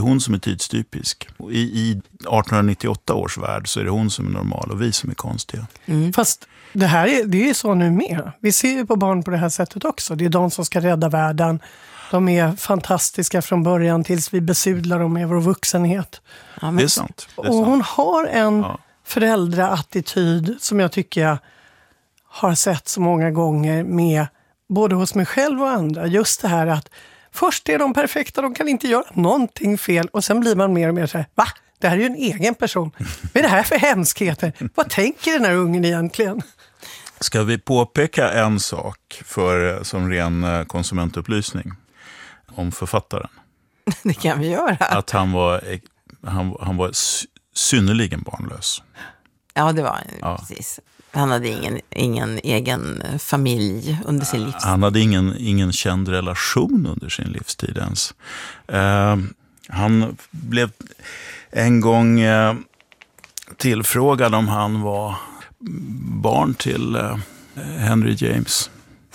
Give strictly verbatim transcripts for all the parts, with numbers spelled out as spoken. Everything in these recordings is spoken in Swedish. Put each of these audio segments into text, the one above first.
hon som är tidstypisk. I, i arton nittioåtta års värld så är det hon som är normal och vi som är konstiga. Mm. Fast det här är, det är så nu med. Vi ser ju på barn på det här sättet också. Det är de som ska rädda världen. De är fantastiska från början tills vi besudlar dem med vår vuxenhet. Ja, men... Det är sant. Det är och sant. hon har en ja. föräldraattityd som jag tycker jag har sett så många gånger med både hos mig själv och andra. Just det här att först är de perfekta, de kan inte göra någonting fel och sen blir man mer och mer så här, va? Det här är ju en egen person. Vad är det här för hemskheter? Vad tänker den här ungen egentligen? Ska vi påpeka en sak för, som ren konsumentupplysning om författaren? Det kan vi göra. Att han var, han, han var synnerligen barnlös. Ja, det var han. Ja. Precis. Han hade ingen, ingen egen familj under sin livstid. Han hade ingen, ingen känd relation under sin livstid ens. Uh, han blev en gång uh, tillfrågad om han var barn till uh, Henry James.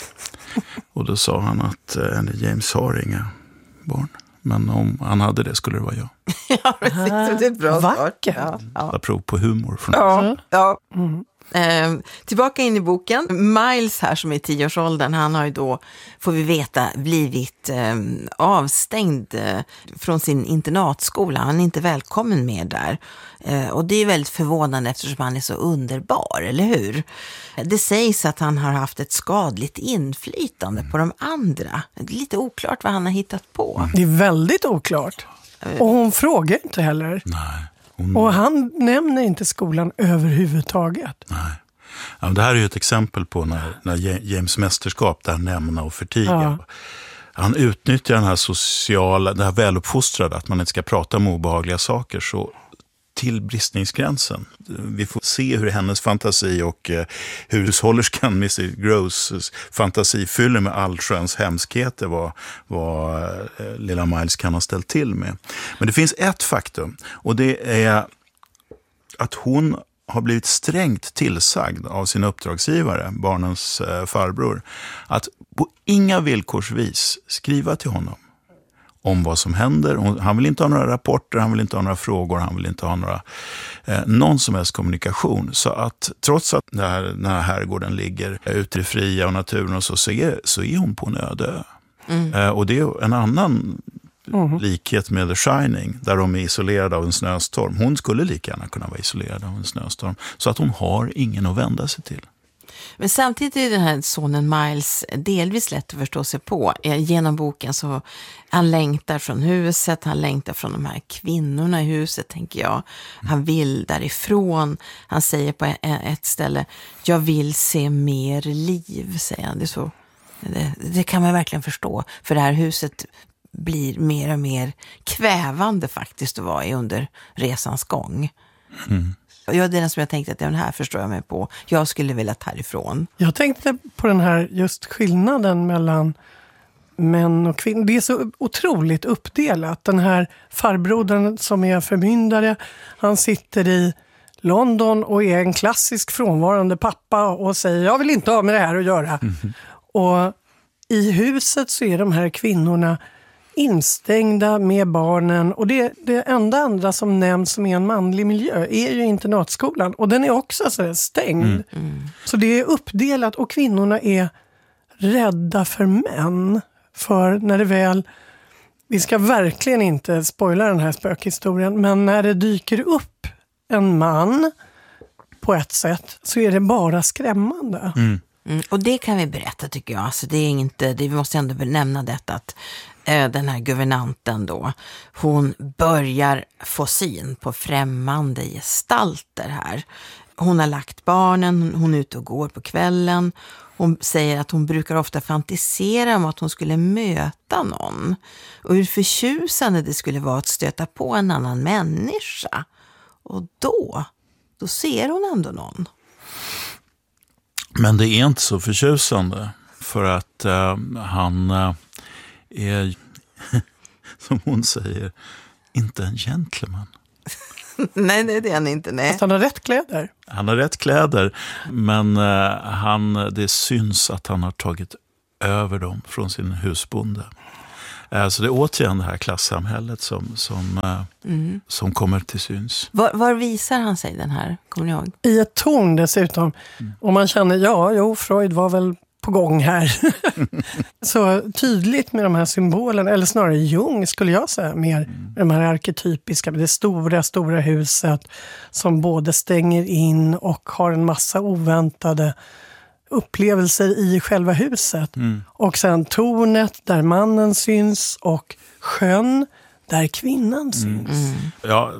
Och då sa han att uh, Henry James har inga barn. Men om han hade det skulle det vara jag. Ja, precis. Det är ett bra vackert. Ja, ja. Prov på humor. Från ja, ja. Mm. Eh, tillbaka in i boken. Miles här som är i tioårsåldern, han har ju då, får vi veta, blivit eh, avstängd eh, från sin internatskola. Han är inte välkommen med där. Eh, och det är väldigt förvånande eftersom han är så underbar, eller hur? Det sägs att han har haft ett skadligt inflytande mm. på de andra. Det är lite oklart vad han har hittat på. Mm. Det är väldigt oklart. Och hon frågar inte heller. Nej. Hon... Och han nämner inte skolan överhuvudtaget. Nej. Ja, det här är ju ett exempel på när, när James mästerskap där nämna och förtiga. Ja. Han utnyttjar den här sociala, det här väluppfostrade, att man inte ska prata om obehagliga saker så till bristningsgränsen. Vi får se hur hennes fantasi och eh, hur hushållerskan mister Gross fantasi fyller med allsköns hemskheter vad, vad eh, lilla Miles kan ha ställt till med. Men det finns ett faktum och det är att hon har blivit strängt tillsagd av sin uppdragsgivare, barnens eh, farbror, att på inga villkorsvis skriva till honom om vad som händer. Han vill inte ha några rapporter, han vill inte ha några frågor, han vill inte ha några, eh, någon som helst kommunikation. Så att trots att den här, den här herrgården ligger ute i fria och naturen och så, så, är, så är hon på en öde ö. Mm. Eh, och det är en annan mm. likhet med The Shining, där de är isolerade av en snöstorm. Hon skulle lika gärna kunna vara isolerad av en snöstorm. Så att hon har ingen att vända sig till. Men samtidigt är den här sonen Miles delvis lätt att förstå sig på. Genom boken så han längtar från huset, han längtar från de här kvinnorna i huset, tänker jag. Han vill därifrån. Han säger på ett ställe, jag vill se mer liv, säger han. Det, är så, det, det kan man verkligen förstå. För det här huset blir mer och mer kvävande faktiskt att vara i under resans gång. Mm. Ja, det är den som jag tänkte att den här förstår jag mig på. Jag skulle vilja ta härifrån. Jag tänkte på den här just skillnaden mellan män och kvinnor. Det är så otroligt uppdelat. Den här farbrodern som är förmyndare, han sitter i London och är en klassisk frånvarande pappa och säger jag vill inte ha med det här att göra. Mm. Och i huset så är de här kvinnorna instängda med barnen och det, det enda andra som nämns som är en manlig miljö är ju internatskolan och den är också så stängd. Mm. Mm. Så det är uppdelat och kvinnorna är rädda för män. För när det väl, vi ska verkligen inte spoila den här spökhistorien, men när det dyker upp en man på ett sätt så är det bara skrämmande. Mm. Mm. Och det kan vi berätta tycker jag. Alltså det är inte, det, vi måste ändå benämna detta att den här guvernanten då, hon börjar få syn på främmande gestalter här. Hon har lagt barnen, hon är ute och går på kvällen. Hon säger att hon brukar ofta fantisera om att hon skulle möta någon. Och hur förtjusande det skulle vara att stöta på en annan människa. Och då, då ser hon ändå någon. Men det är inte så förtjusande för att uh, han... Uh... är, som hon säger, inte en gentleman. Nej, det är han inte. Nej. Fast han har rätt kläder. Han har rätt kläder, men uh, han, det syns att han har tagit över dem från sin husbonde. Så det är återigen det här klassamhället som, som, mm. som kommer till syns. Var, var visar han sig den här, kommer ni ihåg? I ett torn dessutom. Mm. Och man känner, ja, jo, Freud var väl på gång här. Så tydligt med de här symbolerna, eller snarare Jung skulle jag säga, mer mm. de här arketypiska, det stora, stora huset som både stänger in och har en massa oväntade upplevelser i själva huset. Mm. Och sen tornet där mannen syns och sjön där kvinnan syns. Mm. Ja,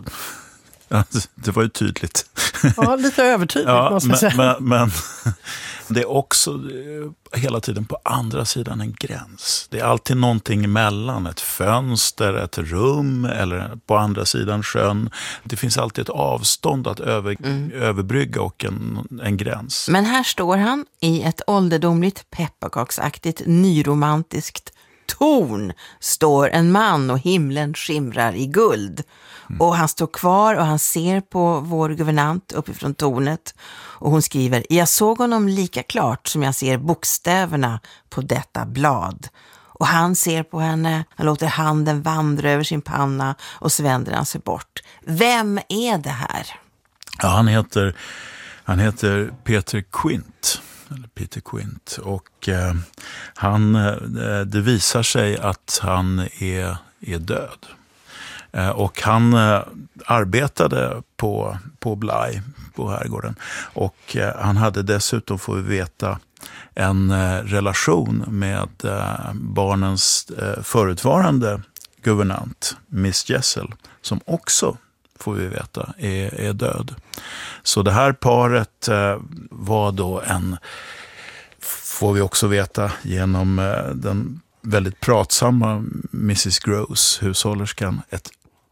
det var ju tydligt. Ja, lite övertydligt ja, måste man säga. Men, men det är också hela tiden på andra sidan en gräns. Det är alltid någonting emellan. Ett fönster, ett rum eller på andra sidan sjön. Det finns alltid ett avstånd att över, mm. överbrygga och en, en gräns. Men här står han i ett ålderdomligt pepparkaksaktigt nyromantiskt torn. Står en man och himlen skimrar i guld. Mm. Och han står kvar och han ser på vår guvernant uppifrån tornet. Och hon skriver, jag såg honom lika klart som jag ser bokstäverna på detta blad. Och han ser på henne, han låter handen vandra över sin panna och så vänder han sig bort. Vem är det här? Ja, han heter, han heter Peter Quint. Eller Peter Quint. Och eh, han, eh, det visar sig att han är, är död. Eh, och han eh, arbetade på, på Bly, på herrgården. Och eh, han hade dessutom, får vi veta, en eh, relation med eh, barnens eh, förutvarande guvernant, Miss Jessel, som också, får vi veta, är, är död. Så det här paret eh, var då en, får vi också veta genom eh, den väldigt pratsamma missus Gross, hushållerskan, ett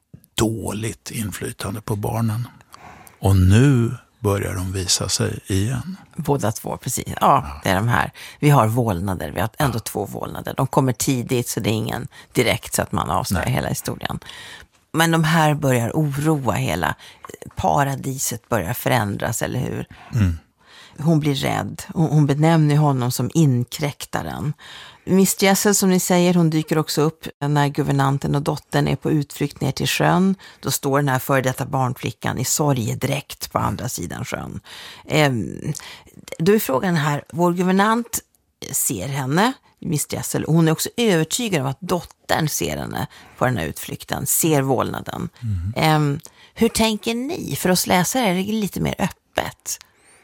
dåligt inflytande på barnen. Och nu börjar de visa sig igen. Båda två, precis. Ja, det är de här. Vi har vålnader, vi har ändå ja. två vålnader. De kommer tidigt så det är ingen direkt så att man avslöjar hela historien. Men de här börjar oroa hela. Paradiset börjar förändras, eller hur? Mm. Hon blir rädd. Hon benämner honom som inkräktaren. Miss Jessel, som ni säger, hon dyker också upp när guvernanten och dottern är på utflykt ner till sjön. Då står den här före detta barnflickan i sorgedräkt på andra sidan sjön. Ehm, då är frågan här, vår guvernant ser henne, Miss Jessel, och hon är också övertygad om att dottern ser henne på den här utflykten, ser vålnaden. Mm. Ehm, hur tänker ni? För oss läsare är det lite mer öppet.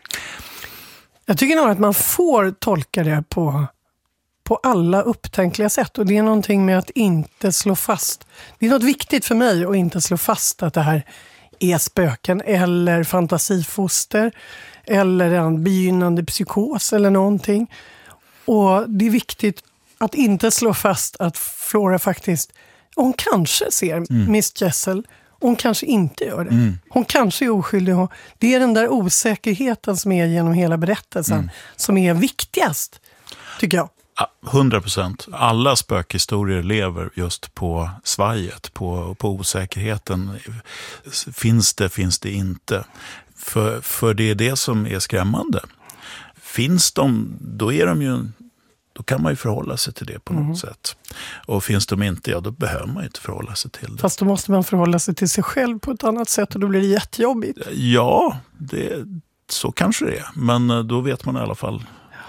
Jag tycker nog att man får tolka det på, på alla upptänkliga sätt. Och det är någonting med att inte slå fast. Det är något viktigt för mig att inte slå fast att det här är spöken eller fantasifoster eller en begynnande psykos eller någonting. Och det är viktigt att inte slå fast att Flora faktiskt, hon kanske ser mm. Miss Jessel, hon kanske inte gör det. Mm. Hon kanske är oskyldig. Det är den där osäkerheten som är genom hela berättelsen mm. som är viktigast, tycker jag. hundra procent. Alla spökhistorier lever just på svajet, på, på osäkerheten. Finns det, finns det inte? För, för det är det som är skrämmande. Finns de, då är de ju, då kan man ju förhålla sig till det på något mm. sätt. Och finns de inte, ja då behöver man ju inte förhålla sig till det. Fast då måste man förhålla sig till sig själv på ett annat sätt och då blir det jättejobbigt. Ja, det, så kanske det är. Men då vet man i alla fall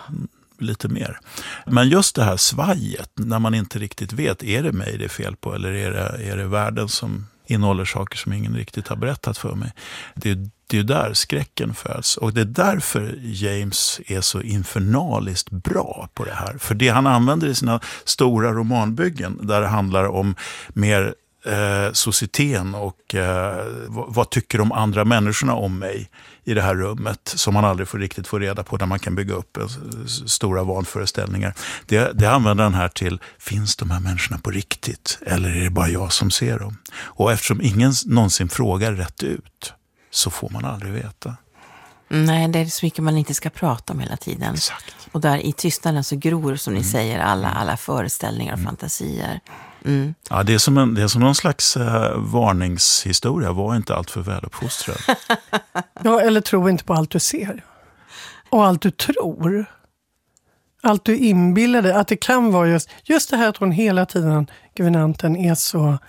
lite mer. Men just det här svajet, när man inte riktigt vet, är det mig det är fel på eller är det, är det världen som innehåller saker som ingen riktigt har berättat för mig. Det är Det är ju där skräcken föds. Och det är därför James är så infernaliskt bra på det här. För det han använder i sina stora romanbyggen, där det handlar om mer eh, societeten och eh, vad, vad tycker de andra människorna om mig i det här rummet, som man aldrig får riktigt få reda på när man kan bygga upp eh, stora vanföreställningar. Det, det använder han här till, finns de här människorna på riktigt? Eller är det bara jag som ser dem? Och eftersom ingen någonsin frågar rätt ut, så får man aldrig veta. Nej, det är så mycket man inte ska prata om hela tiden. Exakt. Och där i tystnaden så gror, som ni mm. säger, alla, alla föreställningar och mm. fantasier. Mm. Ja, det är som, en, det är som någon slags eh, varningshistoria. Var inte allt för väluppfostrad. Ja, eller tro inte på allt du ser. Och allt du tror. Allt du inbillade, att det kan vara just, just det här att hon hela tiden, guvernanten, är så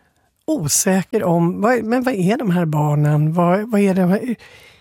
osäker om, vad, men vad är de här barnen? Vad, vad är det,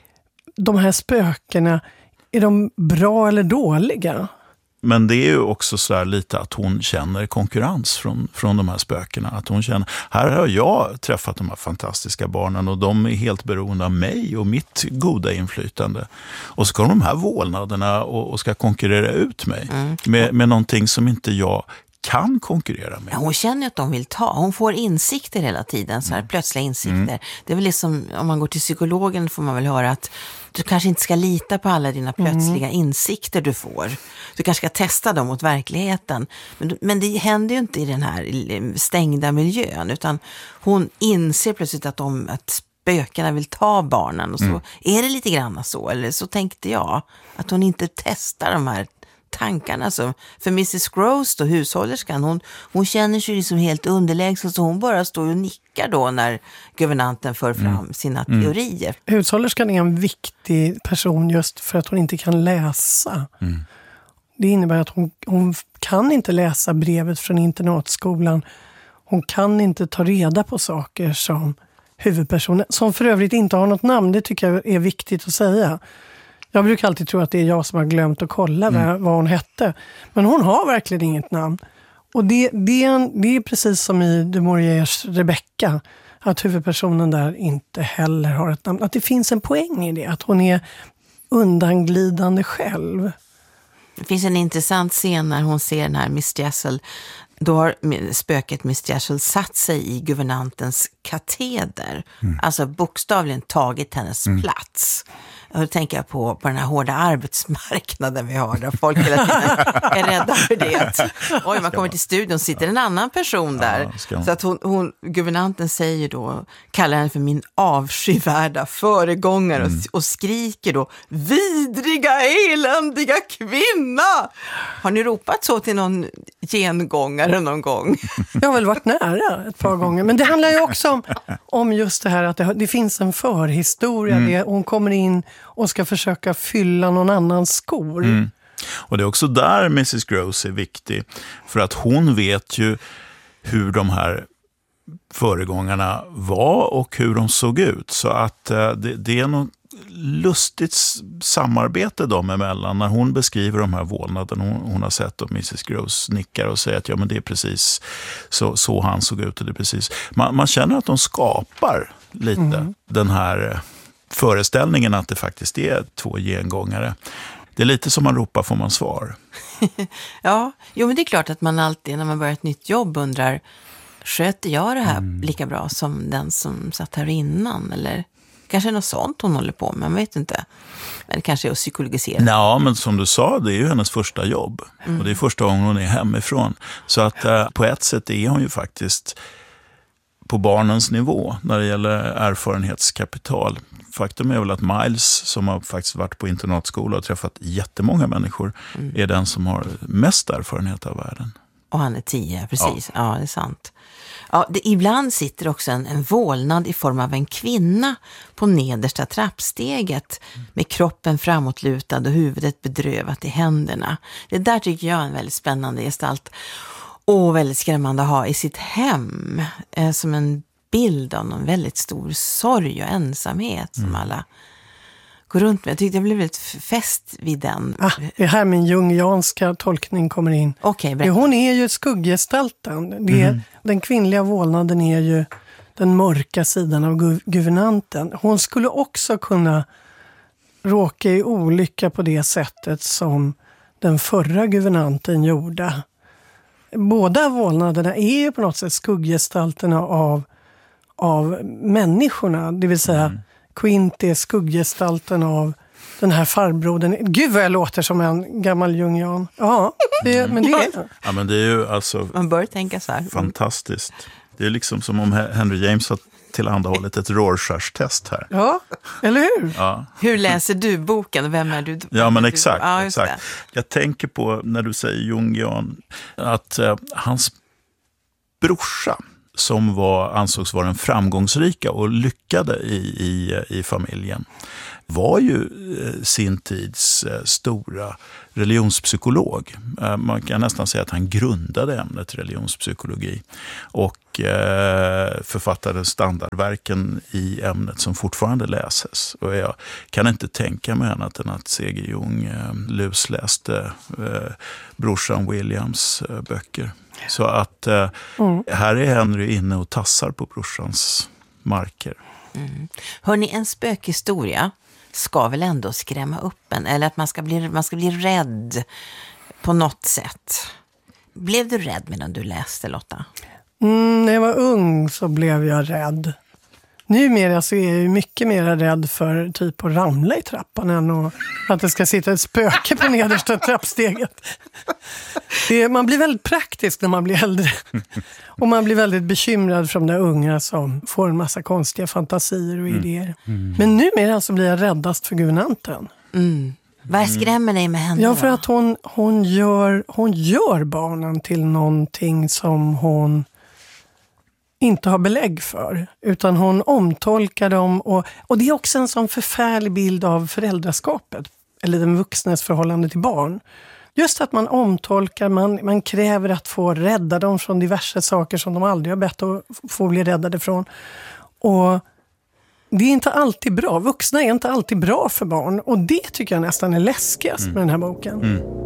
de här spökena, är de bra eller dåliga? Men det är ju också så här lite att hon känner konkurrens från, från de här spökena. Att hon känner, här har jag träffat de här fantastiska barnen och de är helt beroende av mig och mitt goda inflytande. Och så kommer de här vålnaderna och, och ska konkurrera ut mig mm. med, med någonting som inte jag kan konkurrera med. Ja, hon känner att de vill ta. Hon får insikter hela tiden, så här mm. plötsliga insikter. Mm. Det är väl liksom, om man går till psykologen får man väl höra att du kanske inte ska lita på alla dina plötsliga mm. insikter du får. Du kanske ska testa dem mot verkligheten. Men, men det händer ju inte i den här stängda miljön, utan hon inser plötsligt att, de, att spökarna vill ta barnen och så mm. är det lite grann så, eller så tänkte jag, att hon inte testar de här tankarna. Alltså, för missus Gross då, hushållerskan, hon, hon känner sig liksom helt underlägsen, så hon bara står och nickar då när guvernanten för fram mm. sina teorier. Mm. Hushållerskan är en viktig person just för att hon inte kan läsa. Mm. Det innebär att hon, hon kan inte läsa brevet från internatskolan. Hon kan inte ta reda på saker som huvudpersonen, som för övrigt inte har något namn. Det tycker jag är viktigt att säga. Jag brukar alltid tro att det är jag som har glömt att kolla mm. vad hon hette. Men hon har verkligen inget namn. Och det, det, är, en, det är precis som i Du Mauriers Rebecca. Att huvudpersonen där inte heller har ett namn. Att det finns en poäng i det. Att hon är undanglidande själv. Det finns en intressant scen när hon ser den här Miss Jessel. Då har spöket Miss Jessel satt sig i guvernantens kateder. Mm. Alltså bokstavligen tagit hennes mm. plats. Och då tänker jag på, på den här hårda arbetsmarknaden vi har, där folk hela tiden är rädda för det. Att, oj, man kommer till studion, sitter en annan person där. Ja, så att hon, hon, guvernanten säger då, kallar henne för min avskyvärda föregångare mm. och, och skriker då, vidriga, eländiga kvinna! Har ni ropat så till någon gengångare någon gång? Jag har väl varit nära ett par gånger. Men det handlar ju också om, om just det här att det, det finns en förhistoria. Mm. Det, hon kommer in och ska försöka fylla någon annans skor. Mm. Och det är också där missus Gross är viktig. För att hon vet ju hur de här föregångarna var och hur de såg ut. Så att eh, det, det är något lustigt samarbete dem emellan. När hon beskriver de här vålnaderna hon, hon har sett, och missus Gross nickar och säger att ja, men det är precis så, så han såg ut. Och det är precis. Man, man känner att de skapar lite mm. den här föreställningen att det faktiskt är två gengångare. Det är lite som man ropar får man svar. Ja, jo, men det är klart att man alltid när man börjar ett nytt jobb undrar, sköter jag det här mm. lika bra som den som satt här innan? Eller kanske något sånt hon håller på med, man vet inte. Men det kanske är att psykologisera. Ja, men som du sa, det är ju hennes första jobb. Mm. Och det är första gången hon är hemifrån. Så att eh, på ett sätt är hon ju faktiskt på barnens nivå när det gäller erfarenhetskapital. Faktum är väl att Miles, som har faktiskt varit på internatskola och träffat jättemånga människor, mm. är den som har mest erfarenhet av världen. Och han är tio, precis. Ja, ja det är sant. Ja, det, ibland sitter också en, en vålnad i form av en kvinna på nedersta trappsteget mm. med kroppen framåtlutad och huvudet bedrövat i händerna. Det där tycker jag är en väldigt spännande gestalt. Och väldigt skrämmande att ha i sitt hem eh, som en bild av någon väldigt stor sorg och ensamhet som mm. alla går runt med. Jag tyckte jag blev väldigt fäst vid den. Ah, det här med jungianska tolkning kommer in. Okay, det, hon är ju skugggestalten. Det är, mm. Den kvinnliga vålnaden är ju den mörka sidan av gu- guvernanten. Hon skulle också kunna råka i olycka på det sättet som den förra guvernanten gjorde. Båda vålnaderna är ju på något sätt skugggestalterna av, av människorna. Det vill säga, mm. Quint är skugggestalten av den här farbrodern. Gud vad jag låter som en gammal jungian. Ja, det, mm. men det är ja, men det är ju alltså man bör tänka så här. Fantastiskt. Det är liksom som om Henry James har tillhandahållit ett Rorschach-test här. Ja, eller hur? Ja. Hur läser du boken? Vem är du? Ja, men exakt. Ja, exakt. Jag tänker på, när du säger jungian, att eh, hans brorsa, som var, ansågs vara den framgångsrika och lyckade i, i, i familjen, var ju eh, sin tids eh, stora religionspsykolog. Eh, man kan nästan säga att han grundade ämnet religionspsykologi och eh, författade standardverken i ämnet som fortfarande läses. Och jag kan inte tänka mig annat än att C G Jung eh, lusläste eh, brorsan Williams eh, böcker. Så att eh, mm. här är Henry inne och tassar på brorsans marker. Mm. Hörrni, en spökhistoria ska väl ändå skrämma upp en, eller att man ska bli, man ska bli rädd på något sätt. Blev du rädd medan du läste, Lotta? Mm, när jag var ung så blev jag rädd. Numera så är jag ju mycket mer rädd för typ att ramla i trappan än att det ska sitta ett spöke på nedersta trappsteget. Det, man blir väldigt praktisk när man blir äldre. Och man blir väldigt bekymrad för de där unga som får en massa konstiga fantasier och idéer. Mm. Mm. Men numera så blir jag räddast för guvernanten. Mm. Vad skrämmer dig med henne? Ja, för att hon, hon, gör, hon gör barnen till någonting som hon inte har belägg för, utan hon omtolkar dem och, och det är också en sån förfärlig bild av föräldraskapet eller den vuxnes förhållande till barn. Just att man omtolkar, man, man kräver att få rädda dem från diverse saker som de aldrig har bett att få bli räddade från. Och det är inte alltid bra. Vuxna är inte alltid bra för barn och det tycker jag nästan är läskigast mm. med den här boken. Mm.